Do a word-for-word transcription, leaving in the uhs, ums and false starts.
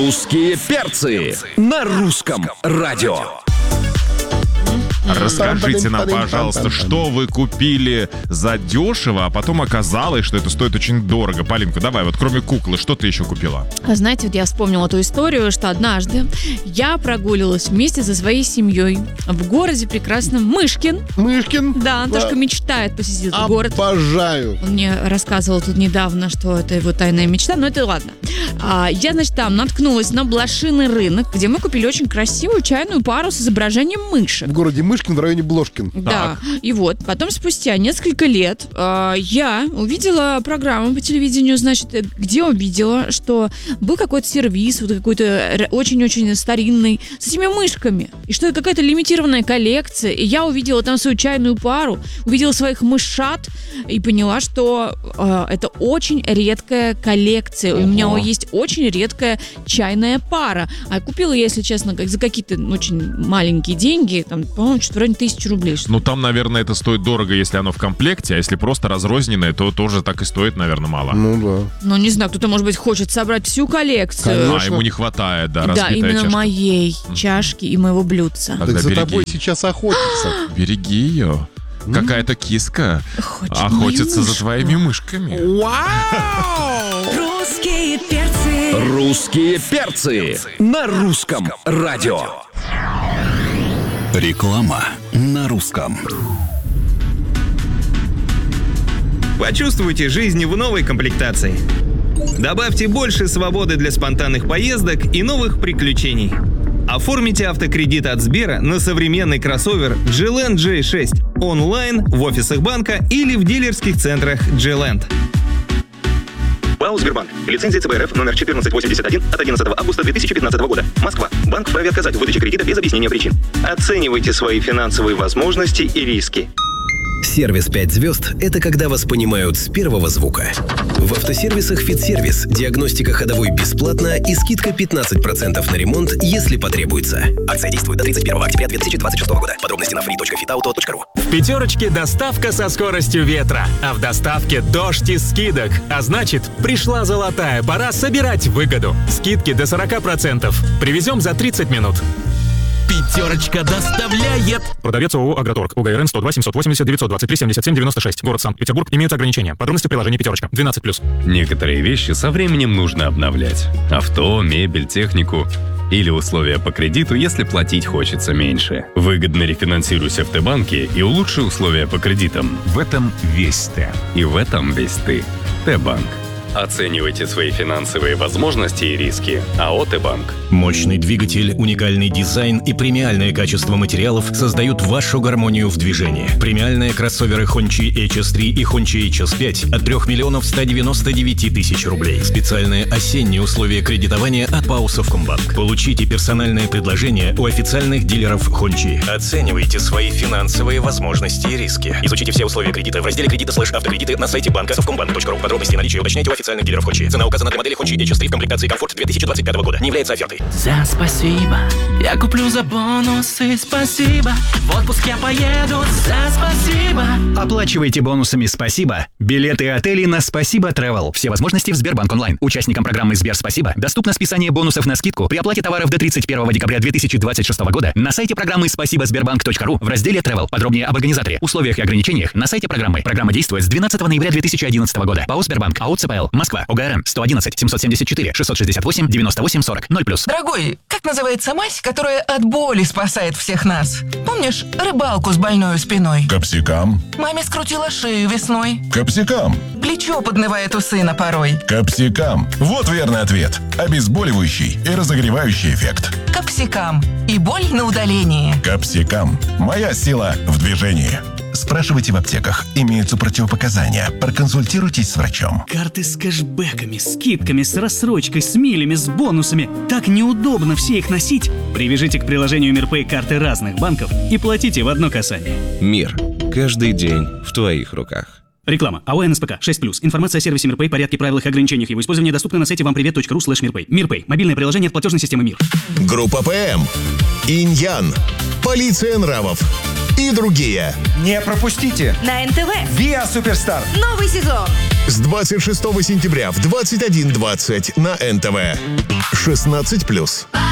Русские перцы на русском радио. Расскажите нам, пожалуйста, что вы купили за дешево, а потом оказалось, что это стоит очень дорого. Полинка, давай, вот кроме куклы, что ты еще купила? Знаете, вот я вспомнила ту историю, что однажды я прогуливалась вместе со своей семьей в городе прекрасном Мышкин. Мышкин? Да, Антошка Да. мечтает посетить этот город. Обожаю. Он мне рассказывал тут недавно, что это его тайная мечта, но это ладно. А, я, значит, там наткнулась на блошиный рынок, где мы купили очень красивую чайную пару с изображением мыши. В городе Мышкин в районе Блошкин. Да, и вот, потом спустя несколько лет э, я увидела программу по телевидению, значит, где увидела, что был какой-то сервис, вот какой-то р- очень-очень старинный, с этими мышками, и что это какая-то лимитированная коллекция, и я увидела там свою чайную пару, увидела своих мышат, и поняла, что э, это очень редкая коллекция, у меня есть очень редкая чайная пара, а купила я, если честно, как за какие-то очень маленькие деньги, там, по-моему, что-то в районе тысячи рублей. Ну, там, наверное, это стоит дорого, если оно в комплекте, а если просто разрозненное, то тоже так и стоит, наверное, мало. Ну да. Ну, не знаю, кто-то, может быть, хочет собрать всю коллекцию. А, ему не хватает, да, Да, разбитая именно чашка. моей чашки и моего блюдца. Тогда Так за береги. тобой сейчас охотятся. Береги ее. Какая-то киска Хочет охотится мою за мышку. твоими мышками. Русские перцы. Русские перцы на русском радио. Реклама на русском. Почувствуйте жизнь в новой комплектации. Добавьте больше свободы для спонтанных поездок и новых приключений. Оформите автокредит от Сбера на современный кроссовер джи ленд джей шесть онлайн, в офисах банка или в дилерских центрах джи ленд. ПАО «Сбербанк». Лицензия цэ бэ эр эф номер четырнадцать восемьдесят один от одиннадцатого августа две тысячи пятнадцатого года. Москва. Банк вправе отказать в выдаче кредита без объяснения причин. Оценивайте свои финансовые возможности и риски. Сервис пять звезд – это когда вас понимают с первого звука. В автосервисах «Фитсервис» диагностика ходовой бесплатно и скидка пятнадцать процентов на ремонт, если потребуется. Акция действует до тридцать первого октября две тысячи двадцать шестого года. Подробности на фри точка фитауто точка ру. В пятерочке доставка со скоростью ветра, а в доставке дождь из скидок. А значит, пришла золотая пора собирать выгоду. Скидки до сорок процентов. Привезем за тридцать минут. Пятерочка доставляет. Продавец ООО «Агроторг». УГРН сто два семьсот восемьдесят девятьсот двадцать три семьдесят семь девяносто шесть. Город Санкт-Петербург. Имеются ограничения. Подробности в приложении «Пятерочка». двенадцать плюс. Некоторые вещи со временем нужно обновлять. Авто, мебель, технику. Или условия по кредиту, если платить хочется меньше. Выгодно рефинансируйся в Т-банке и улучши условия по кредитам. В этом весь Т. И в этом весь ты. Т-банк. Оценивайте свои финансовые возможности и риски. АО «Т-банк». Мощный двигатель, уникальный дизайн и премиальное качество материалов создают вашу гармонию в движении. Премиальные кроссоверы Hongqi эйч эс три и Hongqi эйч эс пять от трёх миллионов ста девяноста девяти тысяч рублей. Специальные осенние условия кредитования от ПАО «Совкомбанк». Получите персональное предложение у официальных дилеров Hongqi. Оценивайте свои финансовые возможности и риски. Изучите все условия кредита в разделе «Кредиты слэш автокредиты» на сайте банка совкомбанк точка ру. Подробности наличия уточняйте у официальных дилеров Hongqi. Цена указана для модели Hongqi эйч эс три в комплектации «Комфорт» две тысячи двадцать пятого года. Не является офертой. За спасибо. Я куплю за бонусы. Спасибо. В отпуск я поеду. За спасибо. Оплачивайте бонусами «Спасибо» билеты и отели на «Спасибо Travel». Все возможности в Сбербанк онлайн. Участникам программы «Сбер Спасибо» доступно списание бонусов на скидку при оплате товаров до тридцать первого декабря две тысячи двадцать шестого года на сайте программы спасибо сбербанк точка ру в разделе Travel. Подробнее об организаторе, условиях и ограничениях на сайте программы. Программа действует с двенадцатого ноября две тысячи одиннадцатого года. ПАО «Сбербанк». АО «ЦПЛ». Москва. ОГРН сто одиннадцать семьсот семьдесят четыре шестьсот шестьдесят восемь девяносто восемь сорок ноль плюс. Дорогой, как называется мазь, которая от боли спасает всех нас? Помнишь рыбалку с больной спиной? Капсикам. Маме скрутила шею весной. Капсикам. Плечо поднывает у сына порой. Капсикам. Вот верный ответ. Обезболивающий и разогревающий эффект. Капсикам. И боль на удалении. Капсикам. Моя сила в движении. Спрашивайте в аптеках. Имеются противопоказания. Проконсультируйтесь с врачом. Карты с кэшбэками, скидками, с рассрочкой, с милями, с бонусами. Так неудобно все их носить. Привяжите к приложению МирПэй карты разных банков и платите в одно касание. Мир. Каждый день в твоих руках. Реклама. АО НСПК шесть плюс. Информация о сервисе МирПэй, порядке, правилах и ограничениях его использования доступна на сайте вампривет точка ру слэш мирпэй. МирПэй. Мобильное приложение от платежной системы Мир. Группа ПМ. Иньян. Полиция нравов. И другие. Не пропустите. На эн тэ вэ. Виа Суперстар. Новый сезон. С двадцать шестого сентября в двадцать один двадцать на эн тэ вэ. шестнадцать плюс.